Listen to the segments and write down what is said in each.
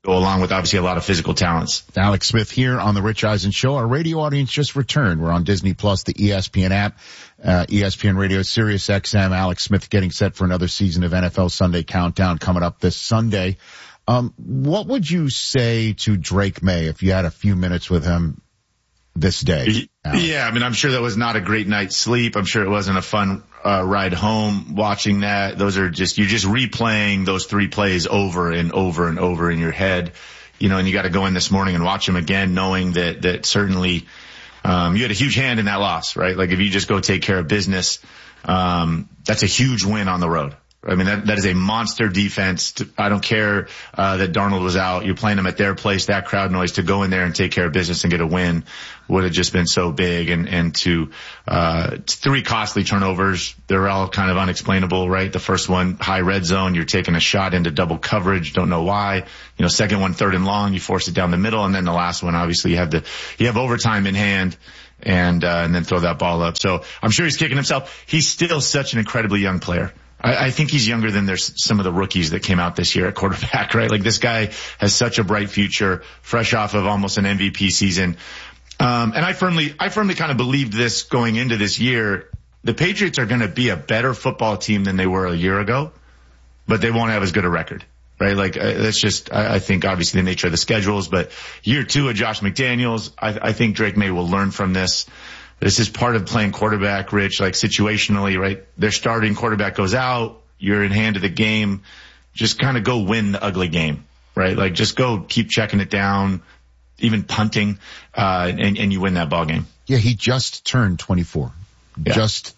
go along with obviously a lot of physical talents. Alex Smith here on the Rich Eisen Show. Our radio audience just returned. We're on Disney Plus, the ESPN app, ESPN Radio, Sirius XM. Alex Smith getting set for another season of NFL Sunday Countdown coming up this Sunday. What would you say to Drake May if you had a few minutes with him this day? Alex? Yeah, I mean, I'm sure that was not a great night's sleep. I'm sure it wasn't a fun ride home watching that. Those are just, you're just replaying those three plays over and over and over in your head, you know, and you got to go in this morning and watch them again, knowing that certainly, you had a huge hand in that loss, right? Like if you just go take care of business, that's a huge win on the road. I mean, that is a monster defense. I don't care, that Darnold was out. You're playing them at their place, that crowd noise, to go in there and take care of business and get a win would have just been so big. And to, three costly turnovers, they're all kind of unexplainable, right? The first one, high red zone, you're taking a shot into double coverage. Don't know why. You know, second one, 3rd and long, you force it down the middle. And then the last one, obviously you have overtime in hand. And then throw that ball up. So I'm sure he's kicking himself. He's still such an incredibly young player. I think he's younger than there's some of the rookies that came out this year at quarterback, right? Like this guy has such a bright future, fresh off of almost an MVP season. And I firmly kind of believed this going into this year. The Patriots are going to be a better football team than they were a year ago, but they won't have as good a record, right? Like that's just, I think obviously the nature of the schedules, but year 2 of Josh McDaniels, I think Drake May will learn from this. This is part of playing quarterback, Rich, like situationally, right? Their starting quarterback goes out. You're in hand of the game. Just kind of go win the ugly game, right? Like just go keep checking it down, even punting, and you win that ball game. Yeah, he just turned 24. Yeah. Just,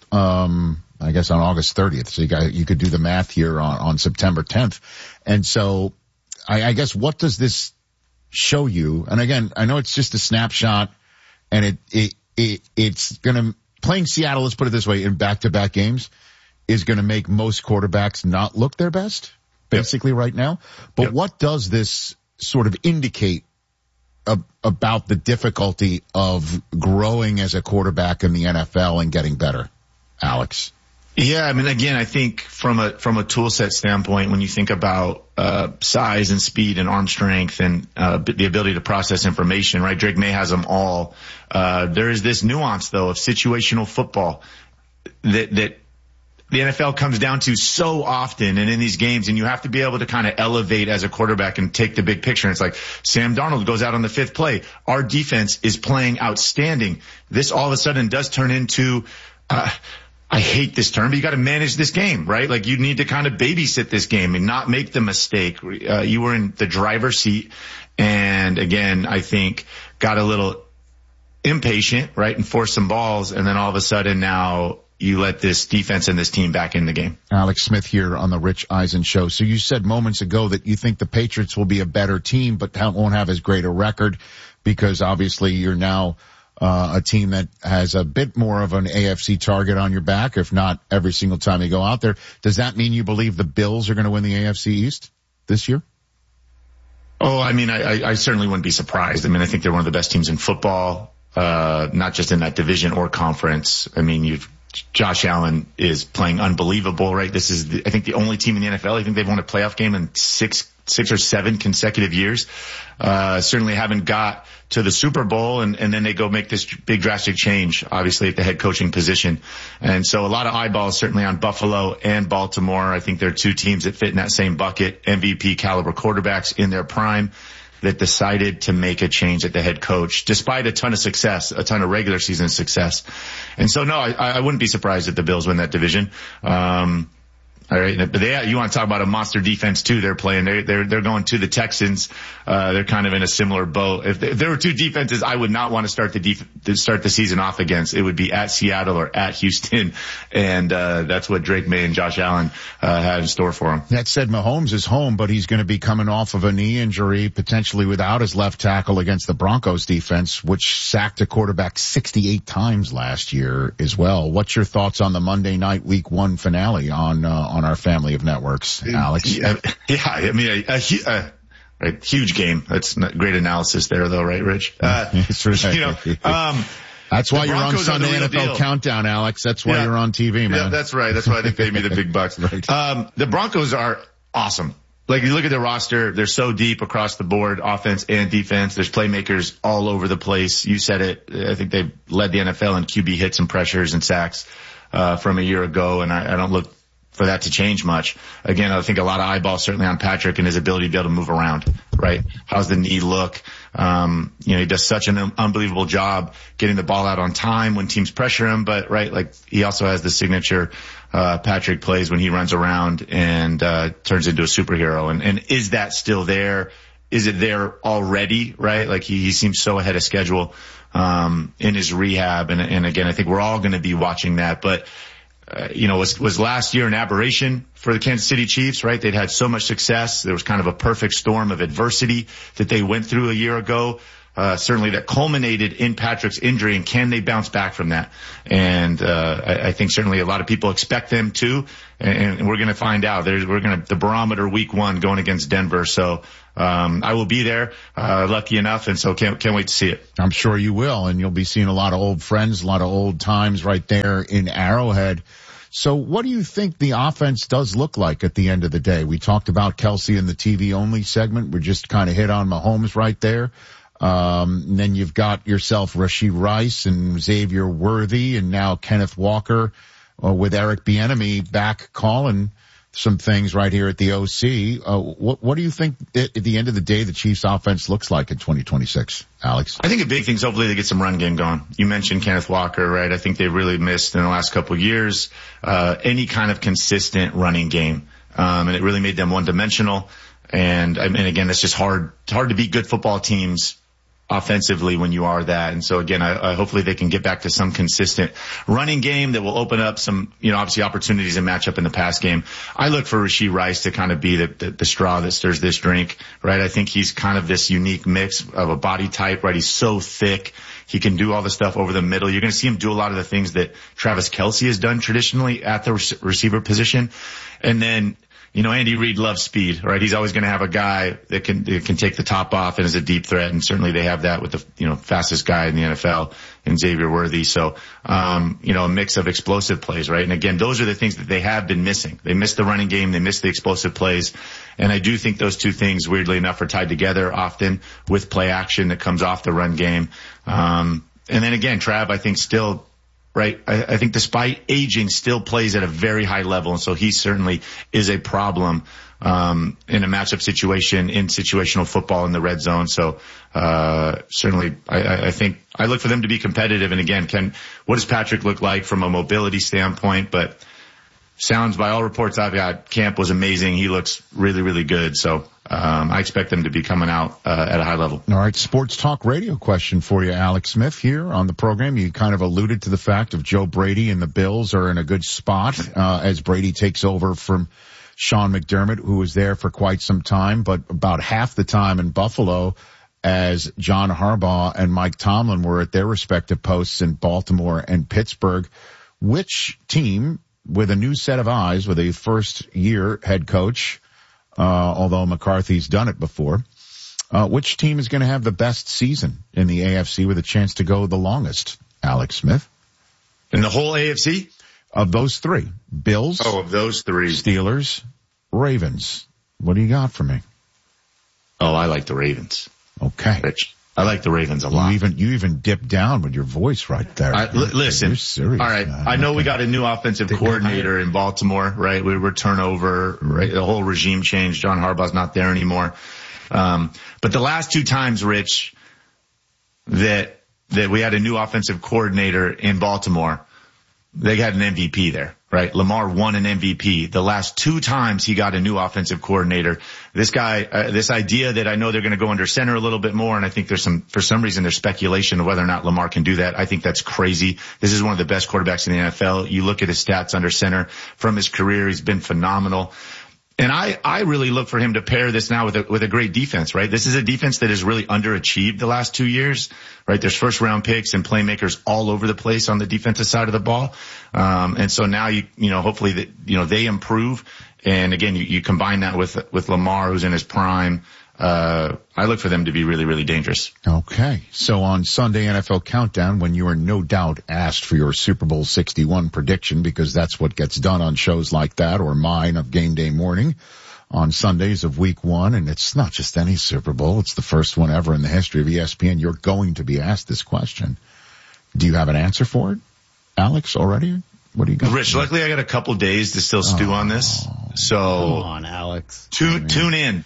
I guess on August 30th. So you could do the math here on September 10th. And so I guess what does this show you? And again, I know it's just a snapshot and it's gonna, playing Seattle, let's put it this way, in back-to-back games is gonna make most quarterbacks not look their best, basically right now. But what does this sort of indicate about the difficulty of growing as a quarterback in the NFL and getting better, Alex? Yeah, I mean, again, I think from a tool set standpoint, when you think about size and speed and arm strength and the ability to process information, right? Drake May has them all. There is this nuance though of situational football that the NFL comes down to so often and in these games, and you have to be able to kind of elevate as a quarterback and take the big picture. And it's like Sam Darnold goes out on the 5th play. Our defense is playing outstanding. This all of a sudden does turn into I hate this term, but you got to manage this game, right? Like you need to kind of babysit this game and not make the mistake. You were in the driver's seat, and again, I think got a little impatient, right, and forced some balls, and then all of a sudden now you let this defense and this team back in the game. Alex Smith here on the Rich Eisen Show. So you said moments ago that you think the Patriots will be a better team, but won't have as great a record because obviously you're now a team that has a bit more of an AFC target on your back, if not every single time you go out there. Does that mean you believe the Bills are going to win the AFC East this year? Oh, I mean, I certainly wouldn't be surprised. I mean, I think they're one of the best teams in football, not just in that division or conference. I mean, Josh Allen is playing unbelievable, right? This is, I think, the only team in the NFL. I think they've won a playoff game in six or seven consecutive years. Certainly haven't got to the Super Bowl, and then they go make this big drastic change, obviously, at the head coaching position. And so a lot of eyeballs certainly on Buffalo and Baltimore. I think they're two teams that fit in that same bucket, MVP caliber quarterbacks in their prime that decided to make a change at the head coach, despite a ton of success, a ton of regular season success. And so, no, I wouldn't be surprised if the Bills win that division. All right, but you want to talk about a monster defense too? They're playing. They're going to the Texans. They're kind of in a similar boat. If there were two defenses I would not want to start the season off against, it would be at Seattle or at Houston, and that's what Drake May and Josh Allen had in store for him. That said, Mahomes is home, but he's going to be coming off of a knee injury, potentially without his left tackle against the Broncos defense, which sacked a quarterback 68 times last year as well. What's your thoughts on the Monday night Week 1 finale on our family of networks, Alex? Yeah, I mean, a huge game. That's not great analysis there, though, right, Rich? That's right. You know, that's why you're on Sunday NFL Countdown, Alex. That's why you're on TV, man. Yeah, that's right. That's why they pay me the big bucks. Right. The Broncos are awesome. like you look at the roster, they're so deep across the board, offense and defense. There's playmakers all over the place. You said it. I think they led the NFL in QB hits and pressures and sacks, from a year ago. And I don't look for that to change much. Again, I think a lot of eyeballs certainly on Patrick and his ability to be able to move around, right? How's the knee look? He does such an unbelievable job getting the ball out on time when teams pressure him, but right, like he also has the signature, Patrick plays when he runs around and, turns into a superhero. And is that still there? Is it there already, right? Like he seems so ahead of schedule, in his rehab. And again, I think we're all going to be watching that, but was last year an aberration for the Kansas City Chiefs, right? They'd had so much success. There was kind of a perfect storm of adversity that they went through a year ago. Certainly that culminated in Patrick's injury, and can they bounce back from that? And, I think certainly a lot of people expect them to, and we're going to find out. The barometer week 1 going against Denver. So, I will be there, lucky enough. And so can't wait to see it. I'm sure you will. And you'll be seeing a lot of old friends, a lot of old times right there in Arrowhead. So what do you think the offense does look like at the end of the day? We talked about Kelsey in the TV only segment. We just kind of hit on Mahomes right there. And then you've got yourself Rashee Rice and Xavier Worthy and now Kenneth Walker, with Eric Bieniemy back calling some things right here at the OC. What do you think at the end of the day the Chiefs offense looks like in 2026, Alex? I think a big thing is hopefully they get some run game going. You mentioned Kenneth Walker, right? I think they really missed in the last couple of years, any kind of consistent running game. And it really made them one dimensional. And again, it's just hard to beat good football teams offensively when you are that. And so again, I hopefully they can get back to some consistent running game that will open up some, obviously opportunities and match up in the pass game. I look for Rashee Rice to kind of be the straw that stirs this drink, right? I think he's kind of this unique mix of a body type, right? He's so thick. He can do all the stuff over the middle. You're going to see him do a lot of the things that Travis Kelce has done traditionally at the receiver position. And then, Andy Reid loves speed, right? He's always going to have a guy that can take the top off and is a deep threat. And certainly they have that with the, fastest guy in the NFL in Xavier Worthy. So, a mix of explosive plays, right? And again, those are the things that they have been missing. They missed the running game. They missed the explosive plays. And I do think those two things, weirdly enough, are tied together often with play action that comes off the run game. And then again, Trav, I think still, right. I think despite aging still plays at a very high level. And so he certainly is a problem, in a matchup situation in situational football in the red zone. So, certainly I think I look for them to be competitive. And again, what does Patrick look like from a mobility standpoint? But sounds by all reports I've got, camp was amazing. He looks really, really good. So, I expect them to be coming out, at a high level. All right. Sports Talk Radio question for you, Alex Smith, here on the program. You kind of alluded to the fact of Joe Brady and the Bills are in a good spot, as Brady takes over from Sean McDermott, who was there for quite some time, but about half the time in Buffalo as John Harbaugh and Mike Tomlin were at their respective posts in Baltimore and Pittsburgh. Which team with a new set of eyes, with a first-year head coach, although McCarthy's done it before, which team is going to have the best season in the AFC with a chance to go the longest, Alex Smith? In the whole AFC? Of those three. Bills. Oh, of those three. Steelers. Ravens. What do you got for me? Oh, I like the Ravens. Okay. Rich. I like the Ravens a lot. You even dipped down with your voice right there. Listen. You're serious. All right. Man. I know we got a new offensive coordinator in Baltimore, right? We were turnover, right? The whole regime change. John Harbaugh's not there anymore. But the last two times, Rich, that we had a new offensive coordinator in Baltimore, they had an MVP there, right? Lamar won an MVP. The last two times he got a new offensive coordinator, this guy, this idea that I know they're going to go under center a little bit more, and I think for some reason there's speculation of whether or not Lamar can do that. I think that's crazy. This is one of the best quarterbacks in the NFL. You look at his stats under center from his career, he's been phenomenal. And I really look for him to pair this now with a great defense, right? This is a defense that has really underachieved the last 2 years, right? There's first round picks and playmakers all over the place on the defensive side of the ball. And so now hopefully they improve. And again, you combine that with Lamar, who's in his prime. I look for them to be really, really dangerous. Okay. So on Sunday NFL Countdown, when you are no doubt asked for your Super Bowl 61 prediction, because that's what gets done on shows like that, or mine of Game Day Morning on Sundays of week 1. And it's not just any Super Bowl. It's the first one ever in the history of ESPN. You're going to be asked this question. Do you have an answer for it, Alex, already? What do you got? Rich, luckily I got a couple days to still stew on this. So come on, Alex. Tune in.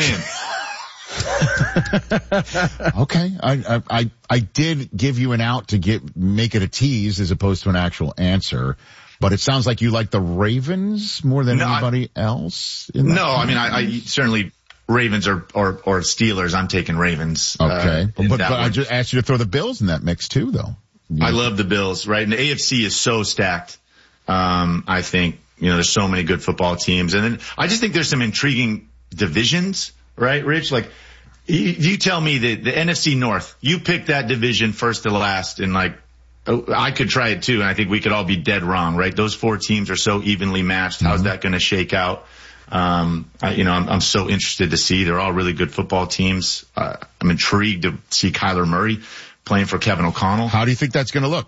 Okay. I did give you an out to make it a tease as opposed to an actual answer, but it sounds like you like the Ravens more than anybody else. I certainly Ravens or Steelers. I'm taking Ravens. Okay. But I just asked you to throw the Bills in that mix too, though. I love the Bills, right? And the AFC is so stacked. I think, there's so many good football teams. And then I just think there's some intriguing divisions, right, Rich? Like, you tell me that the NFC North, you pick that division first to last, and I could try it too, and I think we could all be dead wrong, right? Those 4 teams are so evenly matched. How's that going to shake out? I'm so interested to see. They're all really good football teams. I'm intrigued to see Kyler Murray playing for Kevin O'Connell. How do you think that's going to look?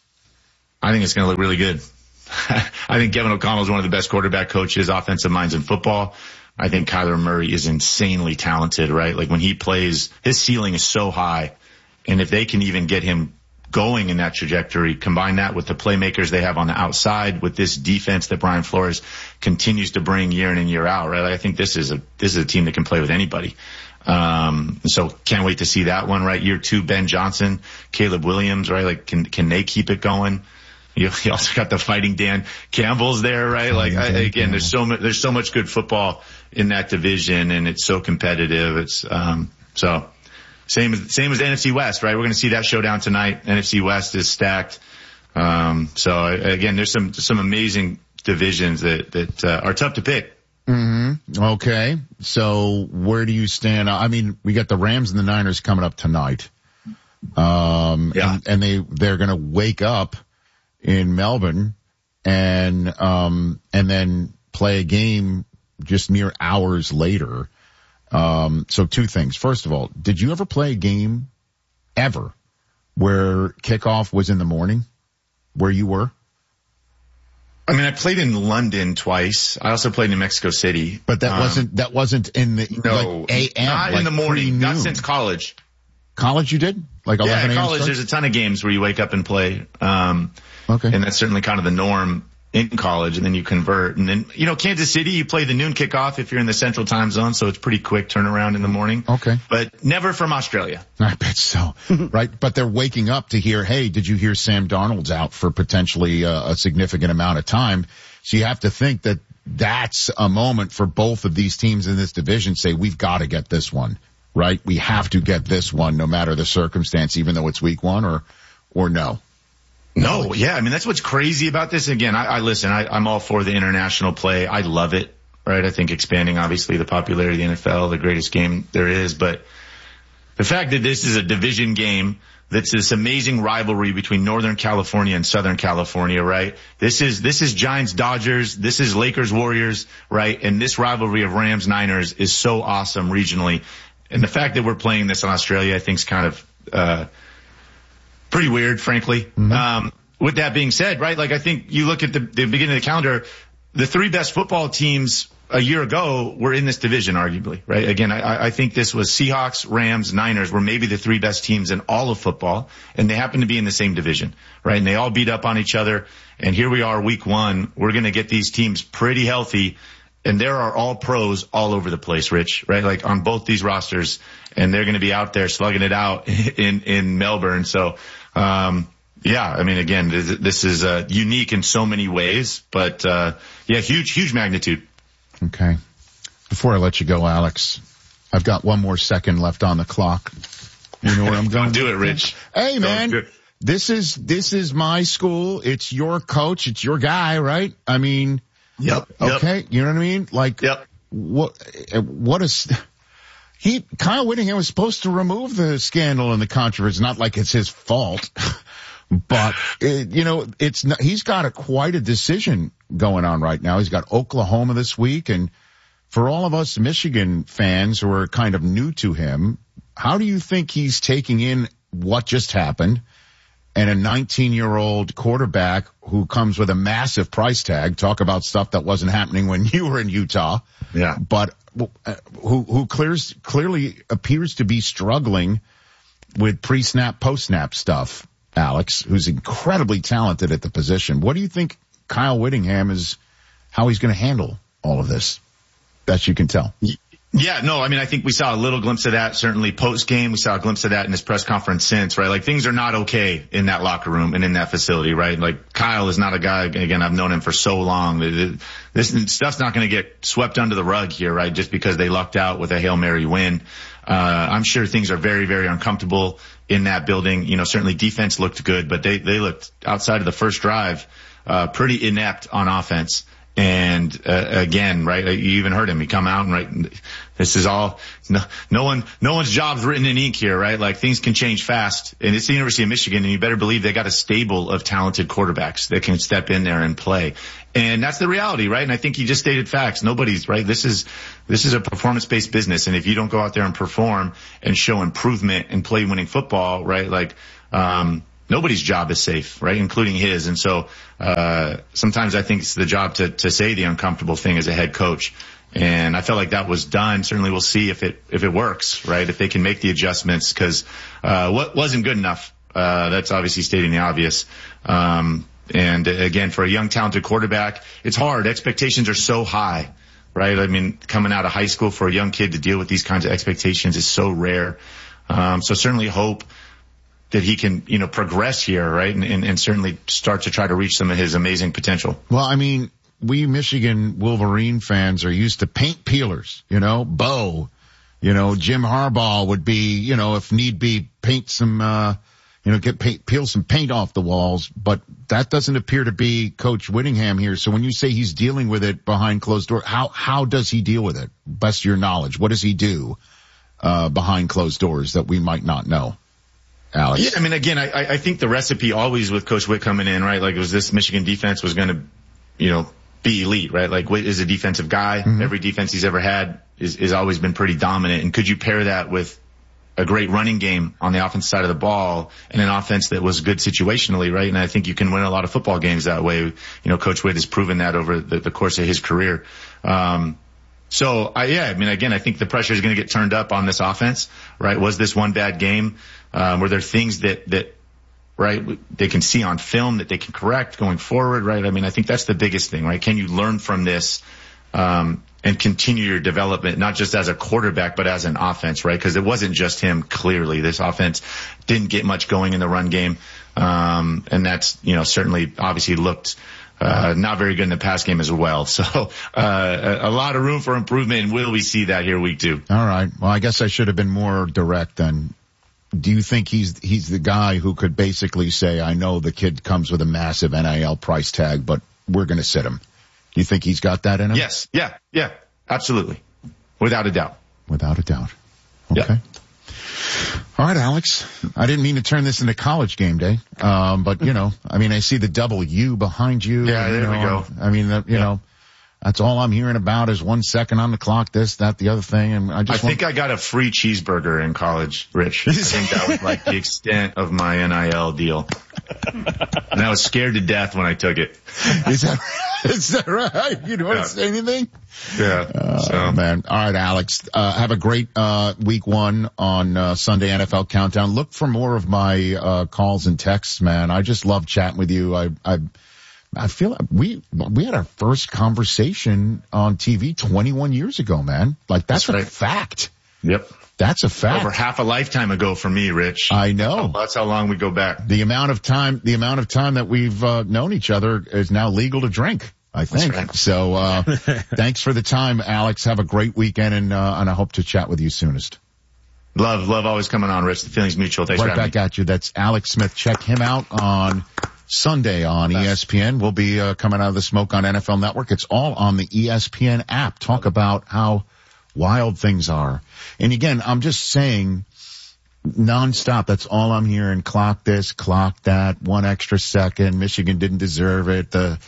I think it's going to look really good. I think Kevin O'Connell is one of the best quarterback coaches, offensive minds in football. I think Kyler Murray is insanely talented, right? Like when he plays, his ceiling is so high. And if they can even get him going in that trajectory, combine that with the playmakers they have on the outside, with this defense that Brian Flores continues to bring year in and year out, right? I think this is a team that can play with anybody. So can't wait to see that one, right? Year 2, Ben Johnson, Caleb Williams, right? Like, can they keep it going? You also got the Fighting Dan Campbell's there, right? Like, again, there's so much good football in that division, and it's so competitive. It's, so same as NFC West, right? We're going to see that showdown tonight. NFC West is stacked. So again, there's some amazing divisions that are tough to pick. Mm-hmm. Okay. So where do you stand? I mean, we got the Rams and the Niners coming up tonight. And they're going to wake up in Melbourne and then play a game just mere hours later. So 2 things. First of all, did you ever play a game ever where kickoff was in the morning where you were? I mean, I played in London twice. I also played in Mexico City. But that wasn't in the AM. Not in the morning. Not since college. College you did? Like 11 a.m. college, there's a ton of games where you wake up and play. Okay. And that's certainly kind of the norm in college, and then you convert. And then, Kansas City, you play the noon kickoff if you're in the central time zone, so it's pretty quick turnaround in the morning. Okay. But never from Australia. I bet so. Right? But they're waking up to hear, hey, did you hear Sam Darnold's out for potentially a significant amount of time? So you have to think that that's a moment for both of these teams in this division say, we've got to get this one, right? We have to get this one no matter the circumstance, even though it's week 1 or no. No, yeah. I mean, that's what's crazy about this. Again, I'm all for the international play. I love it, right? I think expanding, obviously, the popularity of the NFL, the greatest game there is. But the fact that this is a division game, that's this amazing rivalry between Northern California and Southern California, right? This is Giants Dodgers. This is Lakers Warriors, right? And this rivalry of Rams Niners is so awesome regionally. And the fact that we're playing this in Australia, I think is kind of, pretty weird, frankly. Mm-hmm. With that being said, right, like I think you look at the beginning of the calendar, the 3 best football teams a year ago were in this division, arguably, right? Again, I think this was Seahawks, Rams, Niners were maybe the 3 best teams in all of football, and they happen to be in the same division, right? And they all beat up on each other. And here we are, week 1. We're going to get these teams pretty healthy. And there are all pros all over the place, Rich, right? Like on both these rosters, and they're going to be out there slugging it out in Melbourne. So, I mean, again, this is unique in so many ways, but huge magnitude. Okay. Before I let you go, Alex, I've got 1 more second left on the clock. You know where I'm going? Do it, Rich. Hey, man. This is my school. It's your coach. It's your guy, right? I mean. Yep. Okay. You know what I mean? Like, yep. What is, Kyle Whittingham was supposed to remove the scandal and the controversy. Not like it's his fault, but he's got quite a decision going on right now. He's got Oklahoma this week. And for all of us Michigan fans who are kind of new to him, how do you think he's taking in what just happened? And a 19-year-old quarterback who comes with a massive price tag. Talk about stuff that wasn't happening when you were in Utah. Yeah. But who clearly appears to be struggling with pre-snap, post-snap stuff, Alex, who's incredibly talented at the position. What do you think Kyle Whittingham how he's going to handle all of this, best you can tell? Yeah, no, I mean, I think we saw a little glimpse of that, certainly post-game. We saw a glimpse of that in his press conference since, right? Like, things are not okay in that locker room and in that facility, right? Like, Kyle is not a guy, again, I've known him for so long. This stuff's not going to get swept under the rug here, right? Just because they lucked out with a Hail Mary win. I'm sure things are very, very uncomfortable in that building. You know, certainly defense looked good, but they looked outside of the first drive, pretty inept on offense. And, again, right, you even heard him. He come out and right, this is all, no one's job's written in ink here, right? Like, things can change fast. And it's the University of Michigan, and you better believe they got a stable of talented quarterbacks that can step in there and play. And that's the reality, right? And I think he just stated facts. Nobody's, right? This is a performance-based business. And if you don't go out there and perform and show improvement and play winning football, right, like, nobody's job is safe, right? Including his. And so, sometimes I think it's the job to say the uncomfortable thing as a head coach. And I felt like that was done. Certainly we'll see if it works, right? If they can make the adjustments, cause, what wasn't good enough, that's obviously stating the obvious. And again, for a young, talented quarterback, it's hard. Expectations are so high, right? I mean, coming out of high school for a young kid to deal with these kinds of expectations is so rare. So certainly hope that he can, progress here, right? And certainly start to try to reach some of his amazing potential. Well, I mean, we Michigan Wolverine fans are used to paint peelers, Bo, Jim Harbaugh would be, if need be, paint some, peel some paint off the walls, but that doesn't appear to be Coach Whittingham here. So when you say he's dealing with it behind closed doors, how does he deal with it? Best of your knowledge, what does he do, behind closed doors that we might not know? Alex. Yeah, I mean, again, I think the recipe always with Coach Witt coming in, right? Like, it was this Michigan defense was going to, be elite, right? Like, Witt is a defensive guy. Mm-hmm. Every defense he's ever had is always been pretty dominant. And could you pair that with a great running game on the offense side of the ball and an offense that was good situationally, right? And I think you can win a lot of football games that way. Coach Witt has proven that over the course of his career. So again, I think the pressure is going to get turned up on this offense, right? Was this one bad game? Were there things that, right, they can see on film that they can correct going forward, right? I mean, I think that's the biggest thing, right? Can you learn from this, and continue your development, not just as a quarterback, but as an offense, right? Because it wasn't just him, clearly. This offense didn't get much going in the run game. And that's, certainly obviously looked, not very good in the pass game as well. So, a lot of room for improvement, and will we see that here week 2? All right. Well, I guess I should have been more direct then. Do you think he's the guy who could basically say, I know the kid comes with a massive NIL price tag, but we're going to sit him? Do you think he's got that in him? Yes. Yeah. Absolutely. Without a doubt. Without a doubt. Okay. Yeah. All right, Alex. I didn't mean to turn this into college game day. But I see the double U behind you. Yeah, there we go. I mean, that's all I'm hearing about is 1 second on the clock, this, that, the other thing. And I think I got a free cheeseburger in college, Rich. I think that was like the extent of my NIL deal. And I was scared to death when I took it. Is that right? You don't want to say anything? Yeah. Man. All right, Alex. Have a great, week 1 on, Sunday NFL Countdown. Look for more of my, calls and texts, man. I just love chatting with you. I feel like we had our first conversation on TV 21 years ago, man. Like, that's right. A fact. Yep. That's a fact. Over half a lifetime ago for me, Rich. I know. That's how long we go back. The amount of time that we've, known each other is now legal to drink, I think. Right. So, thanks for the time, Alex. Have a great weekend, and I hope to chat with you soonest. Love always coming on, Rich. The feeling's mutual. Thanks for having me. Right back at you. That's Alex Smith. Check him out on Sunday on ESPN. We'll be coming out of the smoke on NFL Network. It's all on the ESPN app. Talk about how wild things are. And again, I'm just saying nonstop. That's all I'm hearing. Clock this, clock that, 1 extra second. Michigan didn't deserve it. The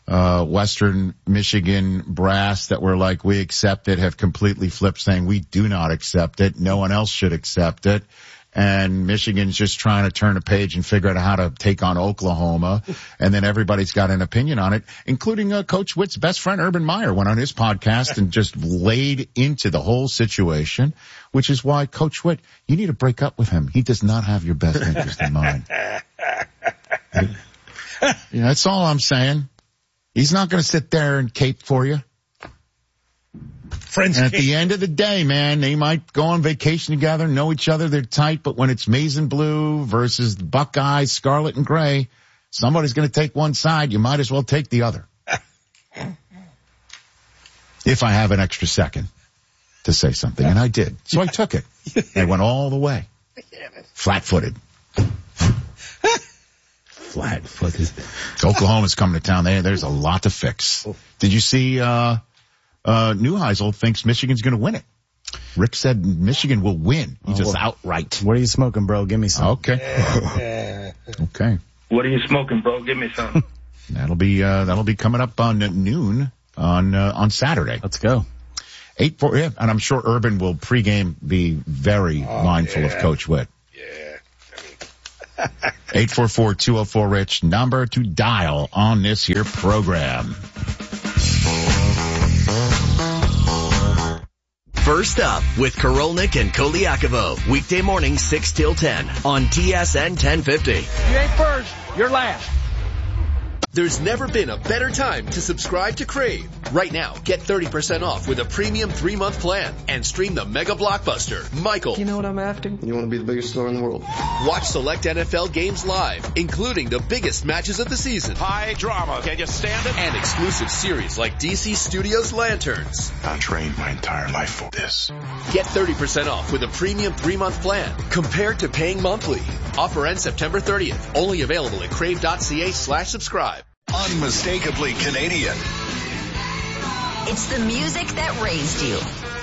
Western Michigan brass that were like, we accept it, have completely flipped, saying we do not accept it. No one else should accept it. and Michigan's just trying to turn a page and figure out how to take on Oklahoma. And then everybody's got an opinion on it, including Coach Witt's best friend, Urban Meyer, went on his podcast and just laid into the whole situation, which is why, Coach Witt, you need to break up with him. He does not have your best interest in mind. That's all I'm saying. He's not going to sit there and cape for you. Friends. And at the end of the day, man, they might go on vacation together, know each other, they're tight, but when it's maize and blue versus the Buckeyes, scarlet and gray, somebody's going to take one side. You might as well take the other. If I have an extra second to say something, and I did. So I took it. I went all the way. Flat-footed. Flat-footed. Oklahoma's coming to town. There's a lot to fix. Did you see, Neuheisel thinks Michigan's going to win it. Rick said Michigan will win. He just outright. What are you smoking, bro? Give me some. Okay. Okay. What are you smoking, bro? Give me some. That'll be coming up on noon on Saturday. Let's go. 8-4, and I'm sure Urban will pregame be very mindful of Coach Witt. Yeah. 844-204-RICH, number to dial on this here program. First Up with Korolnik and Koliakovo. Weekday morning 6 till 10 on TSN 1050. You ain't first, you're last. There's never been a better time to subscribe to Crave. Right now, get 30% off with a premium 3-month plan and stream the mega blockbuster, Michael. You know what I'm after? You want to be the biggest star in the world. Watch select NFL games live, including the biggest matches of the season. High drama, can you stand it? And exclusive series like DC Studios Lanterns. I trained my entire life for this. Get 30% off with a premium 3-month plan compared to paying monthly. Offer ends September 30th. Only available at crave.ca/subscribe. Unmistakably Canadian. It's the music that raised you.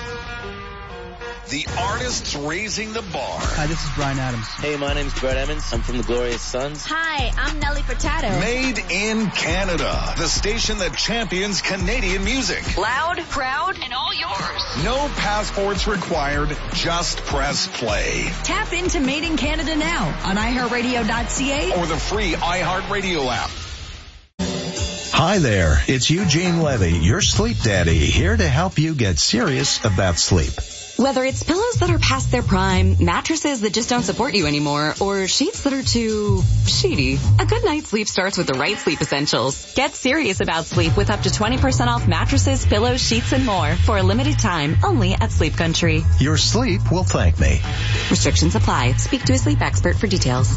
The artists raising the bar. Hi, this is Bryan Adams. Hey, my name's Brett Emmons. I'm from the Glorious Sons. Hi, I'm Nelly Furtado. Made in Canada. The station that champions Canadian music. Loud, proud, and all yours. No passports required. Just press play. Tap into Made in Canada now on iHeartRadio.ca or the free iHeartRadio app. Hi there, it's Eugene Levy, your sleep daddy, here to help you get serious about sleep. Whether it's pillows that are past their prime, mattresses that just don't support you anymore, or sheets that are too sheety, a good night's sleep starts with the right sleep essentials. Get serious about sleep with up to 20% off mattresses, pillows, sheets, and more for a limited time only at Sleep Country. Your sleep will thank me. Restrictions apply. Speak to a sleep expert for details.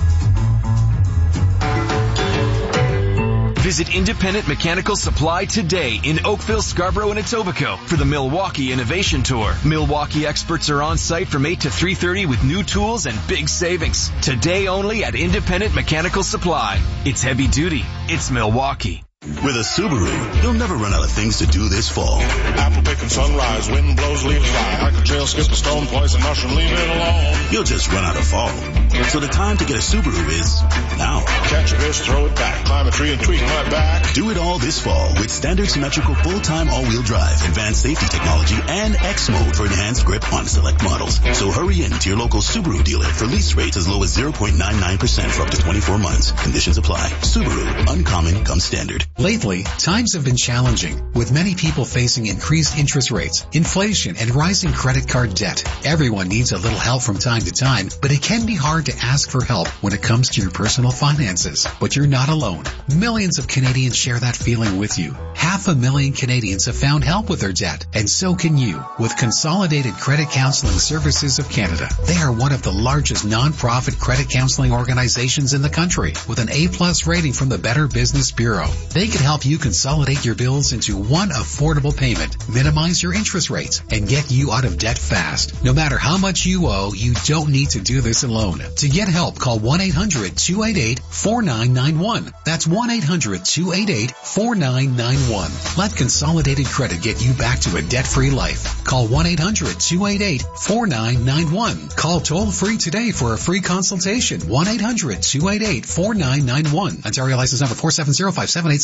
Visit Independent Mechanical Supply today in Oakville, Scarborough, and Etobicoke for the Milwaukee Innovation Tour. Milwaukee experts are on site from 8 to 3:30 with new tools and big savings. Today only at Independent Mechanical Supply. It's heavy duty. It's Milwaukee. With a Subaru, you'll never run out of things to do this fall. Apple picking sunrise, wind blows, leaves fly. Hike a trail, skip a stone, poison mushroom, leave it alone. You'll just run out of fall. So the time to get a Subaru is now. Catch a fish, throw it back, climb a tree and tweak my back. Do it all this fall with standard symmetrical full-time all-wheel drive, advanced safety technology, and X mode for enhanced grip on select models. So hurry in to your local Subaru dealer for lease rates as low as 0.99% for up to 24 months. Conditions apply. Subaru, uncommon comes standard. Lately, times have been challenging, with many people facing increased interest rates, inflation, and rising credit card debt. Everyone needs a little help from time to time, but it can be hard to ask for help when it comes to your personal finances. But you're not alone. Millions of Canadians share that feeling with you. 500,000 Canadians have found help with their debt, and so can you with Consolidated Credit Counseling Services of Canada. They are one of the largest non-profit credit counseling organizations in the country, with an A+ rating from the Better Business Bureau. They can help you consolidate your bills into one affordable payment, minimize your interest rates, and get you out of debt fast. No matter how much you owe, you don't need to do this alone. To get help, call 1-800-288-4991. That's 1-800-288-4991. Let Consolidated Credit get you back to a debt-free life. Call 1-800-288-4991. Call toll-free today for a free consultation. 1-800-288-4991. Ontario license number 4705786.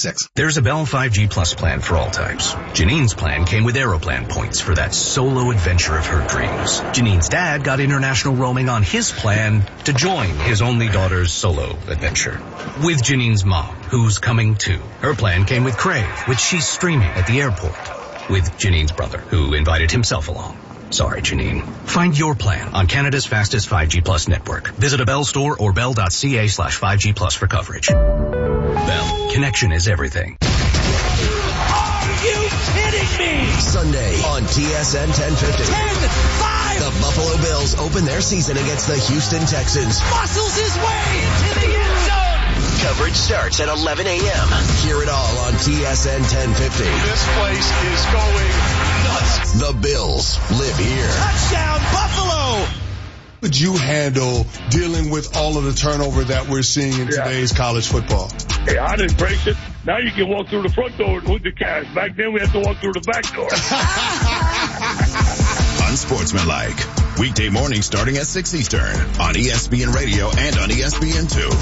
888-522-4776. There's a Bell 5G Plus plan for all types. Janine's plan came with Aeroplan points for that solo adventure of her dreams. Janine's dad got international roaming on his plan to join his only daughter's solo adventure. With Janine's mom, who's coming too. Her plan came with Crave, which she's streaming at the airport. With Janine's brother, who invited himself along. Sorry, Janine. Find your plan on Canada's fastest 5G Plus network. Visit a Bell store or bell.ca/5G Plus for coverage. Bell. Connection is everything. Are you kidding me? Sunday on TSN 1050. 10-5. The Buffalo Bills open their season against the Houston Texans. Muscles his way into the end zone. Coverage starts at 11 a.m. Hear it all on TSN 1050. This place is going nuts. The Bills live here. Touchdown, Buffalo. Would you handle dealing with all of the turnover that we're seeing in today's college football? Hey, I'd embrace it. Now you can walk through the front door with the cash. Back then we had to walk through the back door. Unsportsmanlike. Weekday morning starting at 6 Eastern on ESPN Radio and on ESPN2.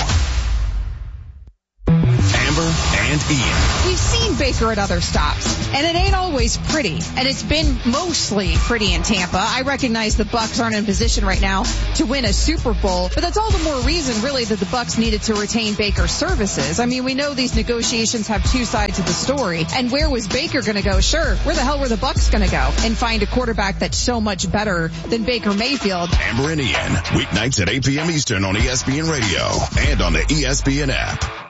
Amber and Ian. We've seen Baker at other stops, and it ain't always pretty, and it's been mostly pretty in Tampa. I recognize the Bucs aren't in position right now to win a Super Bowl, but that's all the more reason, really, that the Bucs needed to retain Baker's services. I mean, we know these negotiations have two sides of the story, and where was Baker going to go? Sure, where the hell were the Bucs going to go and find a quarterback that's so much better than Baker Mayfield? Amber and Ian, weeknights at 8 p.m. Eastern on ESPN Radio and on the ESPN app.